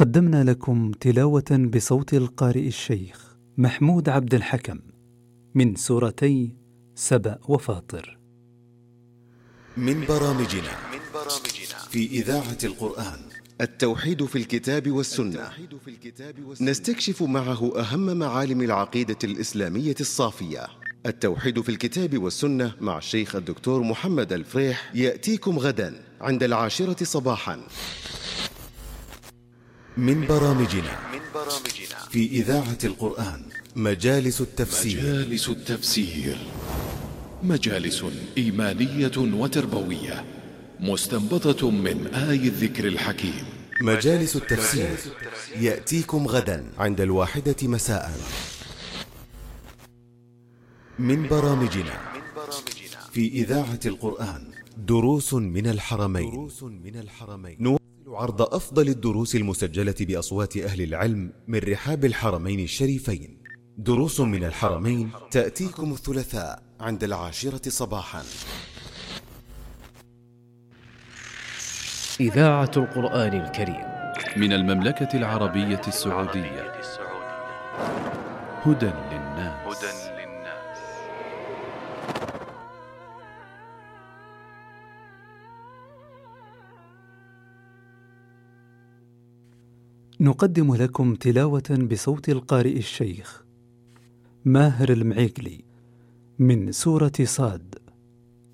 قدمنا لكم تلاوة بصوت القارئ الشيخ محمود عبد الحكم من سورتي سبأ وفاطر. من برامجنا في إذاعة القرآن التوحيد في الكتاب والسنة، نستكشف معه أهم معالم العقيدة الإسلامية الصافية. التوحيد في الكتاب والسنة مع الشيخ الدكتور محمد الفريح يأتيكم غدا عند 10 صباحا. من برامجنا في إذاعة القرآن مجالس التفسير. مجالس إيمانية وتربوية مستنبطة من آي الذكر الحكيم. مجالس التفسير يأتيكم غدا عند 1 مساء. من برامجنا في إذاعة القرآن دروس من الحرمين. نواصل عرض أفضل الدروس المسجلة بأصوات أهل العلم من رحاب الحرمين الشريفين. دروس من الحرمين تأتيكم الثلاثاء عند 10 صباحا. إذاعة القرآن الكريم من المملكة العربية السعودية. هدى للناس. نقدم لكم تلاوة بصوت القارئ الشيخ ماهر المعيقلي من سورة صاد.